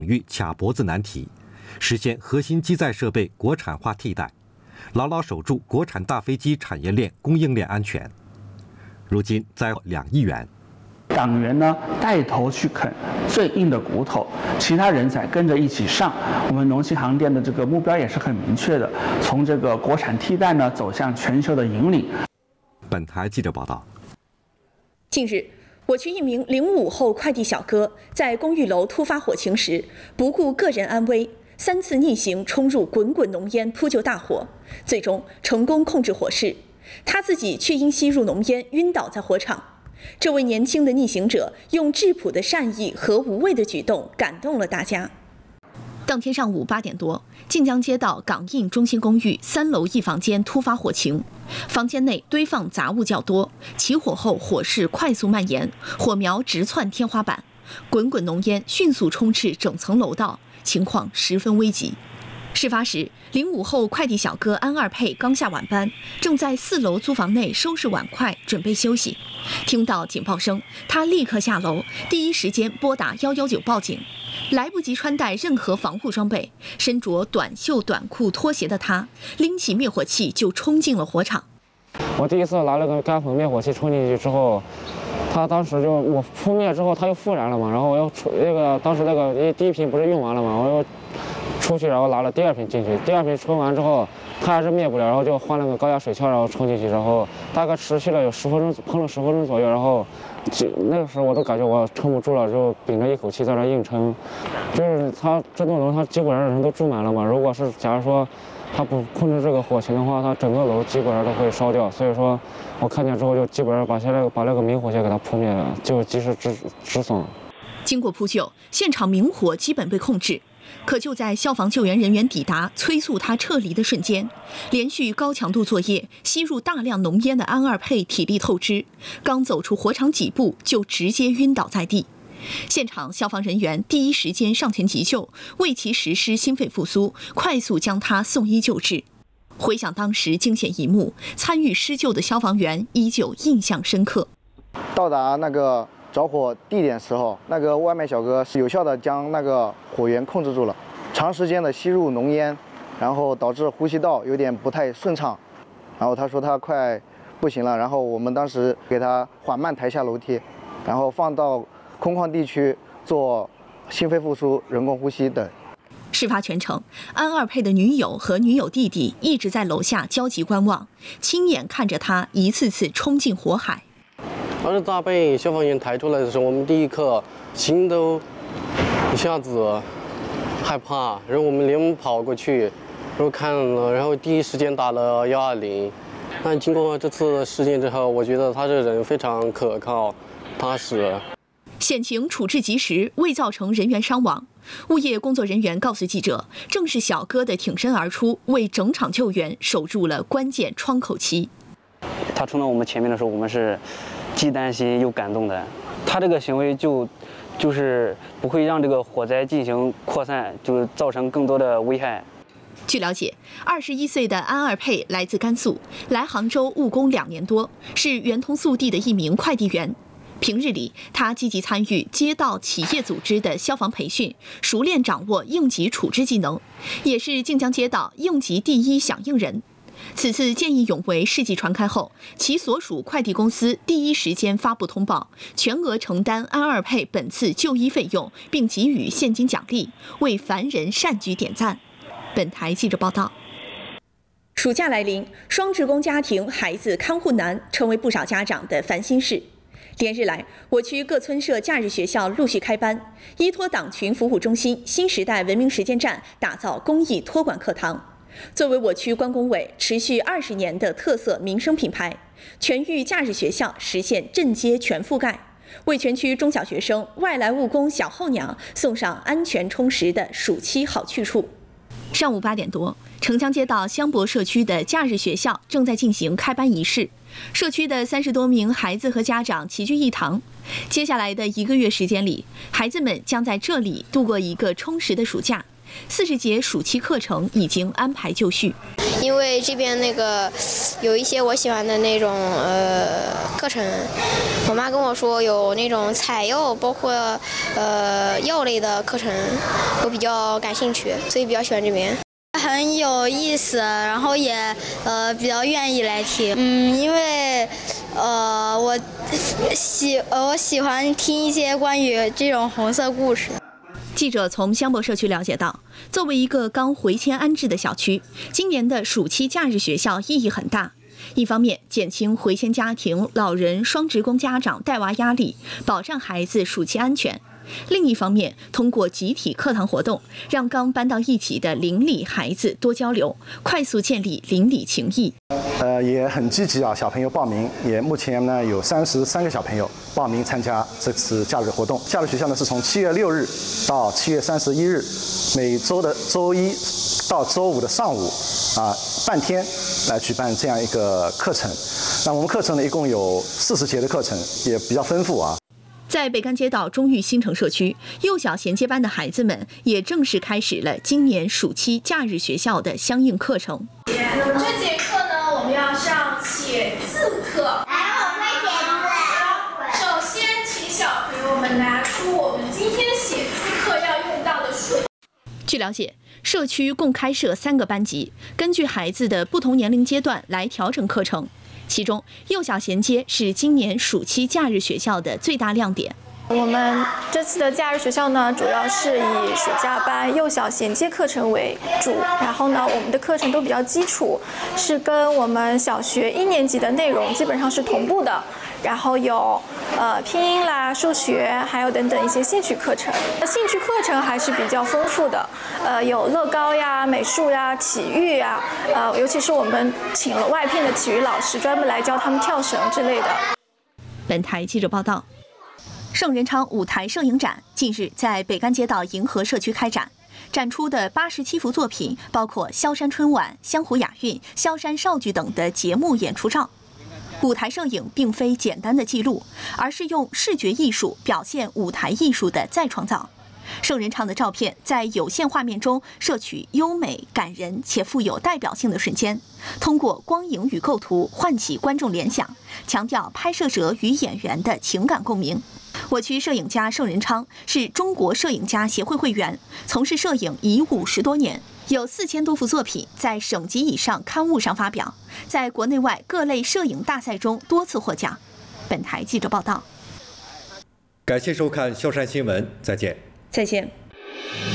域卡脖子难题，实现核心机载设备国产化替代，牢牢守住国产大飞机产业链供应链安全。如今再2亿元。 党员呢带头去啃最硬的骨头，其他人才跟着一起上。我们农信航电的这个目标也是很明确的，从这个国产替代呢走向全球的引领。 本台记者报道。 近日，我区一名05后快递小哥在公寓楼突发火情时，不顾个人安危，3次逆行冲入滚滚浓烟扑救大火，最终成功控制火势。他自己却因吸入浓烟晕倒在火场。这位年轻的逆行者用质朴的善意和无畏的举动感动了大家。当天上午8点多，晋江街道港印中心公寓3楼一房间突发火情，房间内堆放杂物较多，起火后火势快速蔓延，火苗直窜天花板，滚滚浓烟迅速充斥整层楼道，情况十分危急。事发时，05后快递小哥安二佩刚下晚班，正在4楼租房内收拾碗筷，准备休息。听到警报声，他立刻下楼，第一时间拨打119报警。来不及穿戴任何防护装备，身着短袖短裤拖鞋的他，拎起灭火器就冲进了火场。 我第一次拿了个干粉灭火器冲进去之后，他当时就我扑灭之后，他又复燃了嘛，然后我又当时第一瓶不是用完了嘛，我又出去，然后拿了第2瓶进去，第2瓶冲完之后，他还是灭不了，然后就换了个高压水枪，然后冲进去，然后大概持续了有10分钟，喷了10分钟左右，然后那个时候我都感觉我撑不住了，就屏着一口气在那硬撑。就是他这栋楼，他基本上人都住满了嘛，如果是假如说他不控制这个火情的话，他整个楼基本上都会烧掉。所以说我看见之后就基本上把那个明火线给它扑灭了，就及时止损。 经过扑救，现场明火基本被控制。可就在消防救援人员抵达催促他撤离的瞬间，连续高强度作业吸入大量浓烟的安二佩体力透支，刚走出火场几步就直接晕倒在地。现场消防人员第一时间上前急救，为其实施心肺复苏，快速将他送医救治。回想当时惊险一幕，参与施救的消防员依旧印象深刻。 到达那个着火地点时候，那个外卖小哥是有效的将那个火源控制住了。长时间的吸入浓烟，然后导致呼吸道有点不太顺畅，然后他说他快不行了，然后我们当时给他缓慢抬下楼梯，然后放到空旷地区做心肺复苏、人工呼吸等。 事发全程，安二佩的女友和女友弟弟一直在楼下焦急观望，亲眼看着他一次次冲进火海。 当时他被消防员抬出来的时候，我们第一刻心都一下子害怕，然后我们连忙跑过去，然后看了，然后第一时间打了120。但经过这次事件之后，我觉得他这人非常可靠、踏实。 险情处置及时，未造成人员伤亡。物业工作人员告诉记者，正是小哥的挺身而出，为整场救援守住了关键窗口期。 他冲到我们前面的时候，我们是既担心又感动的。他这个行为就是不会让这个火灾进行扩散，就造成更多的危害。 据了解，21岁的安二佩来自甘肃，来杭州务工2年多，是圆通速递的一名快递员。平日里，他积极参与街道企业组织的消防培训，熟练掌握应急处置技能，也是晋江街道应急第一响应人。此次见义勇为事迹传开后，其所属快递公司第一时间发布通报，全额承担安二佩本次就医费用，并给予现金奖励，为凡人善举点赞。本台记者报道。暑假来临，双职工家庭孩子看护难成为不少家长的烦心事。连日来，我区各村社假日学校陆续开班，依托党群服务中心新时代文明实践站打造公益托管课堂。作为我区关工委持续20年的特色民生品牌，全域假日学校实现镇街全覆盖，为全区中小学生、外来务工小候鸟送上安全充实的暑期好去处。上午8点多，城乡街道香博社区的假日学校正在进行开班仪式，社区的30多名孩子和家长齐聚一堂。接下来的1个月时间里，孩子们将在这里度过一个充实的暑假， 40节暑期课程已经安排就绪。 因为这边有一些我喜欢的那种课程，我妈跟我说有那种采药，包括药类的课程，我比较感兴趣，所以比较喜欢这边。很有意思，然后也比较愿意来听。因为我喜欢听一些关于这种红色故事。 记者从香博社区了解到，作为一个刚回迁安置的小区，今年的暑期假日学校意义很大。一方面，减轻回迁家庭、老人、双职工家长带娃压力，保障孩子暑期安全；另一方面，通过集体课堂活动，让刚搬到一起的邻里孩子多交流，快速建立邻里情谊。 也很积极啊，小朋友报名，目前呢有33个小朋友报名参加这次假日活动。假日学校呢是从7月6日到7月31日，每周的周一到周五的上午半天来举办这样一个课程。那我们课程呢一共有40节的课程，也比较丰富啊。 在北干街道中裕新城社区，幼小衔接班的孩子们也正式开始了今年暑期假日学校的相应课程。 这节课呢，我们要上写字课。来，我会写字。首先，请小朋友们拿出我们今天写字课要用到的书。 据了解，社区共开设3个班级，根据孩子的不同年龄阶段来调整课程。其中，幼小衔接是今年暑期假日学校的最大亮点。 我们这次的假日学校呢，主要是以暑假班幼小衔接课程为主，然后呢，我们的课程都比较基础，是跟我们小学1年级的内容基本上是同步的。然后有拼音啦、数学，还有等等一些兴趣课程。兴趣课程还是比较丰富的，有乐高呀、美术呀、体育呀，尤其是我们请了外聘的体育老师，专门来教他们跳绳之类的。 本台记者报道，盛仁昌舞台摄影展近日在北干街道银河社区开展。展出的87幅作品包括萧山春晚、湘湖雅韵、萧山少剧等的节目演出照。舞台摄影并非简单的记录，而是用视觉艺术表现舞台艺术的再创造。盛仁昌的照片在有限画面中摄取优美、感人且富有代表性的瞬间，通过光影与构图唤起观众联想，强调拍摄者与演员的情感共鸣。我区摄影家盛仁昌是中国摄影家协会会员，从事摄影已50多年，有4000多幅作品在省级以上刊物上发表，在国内外各类摄影大赛中多次获奖。本台记者报道。 感谢收看萧山新闻，再见。 再见。